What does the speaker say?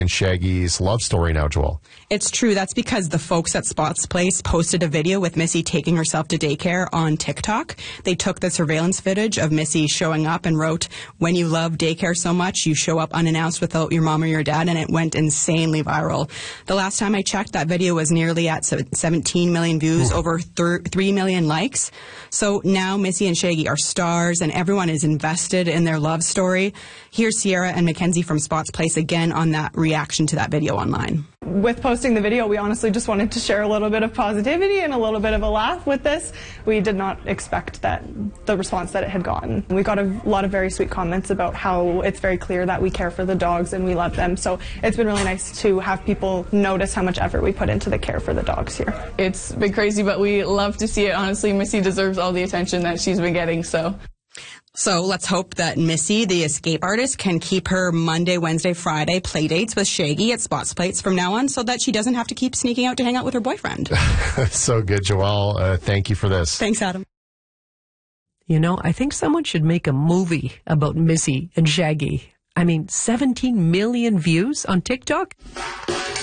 and Shaggy's love story now, Joel. It's true. That's because the folks at Spots Place posted a video with Missy taking herself to daycare on TikTok. They took the surveillance footage of Missy showing up and wrote, "When you love daycare so much, you show up unannounced without your mom or your dad," and it went insanely viral. The last time I checked, that video was nearly at 17 million views, over 3 million likes. So now Missy and Shaggy are stars, and everyone is invested in their love story. Here's Sierra and Mackenzie from Spots Place again on that reaction to that video online. With posting the video, we honestly just wanted to share a little bit of positivity and a little bit of a laugh with this. We did not expect the response that it had gotten. We got a lot of very sweet comments about how it's very clear that we care for the dogs and we love them. So it's been really nice to have people notice how much effort we put into the care for the dogs here. It's been crazy, but we love to see it. Honestly, Missy deserves all the attention that she's been getting, So let's hope that Missy, the escape artist, can keep her Monday, Wednesday, Friday play dates with Shaggy at Spots Place from now on so that she doesn't have to keep sneaking out to hang out with her boyfriend. So good, Joelle. Thank you for this. Thanks, Adam. You know, I think someone should make a movie about Missy and Shaggy. I mean, 17 million views on TikTok?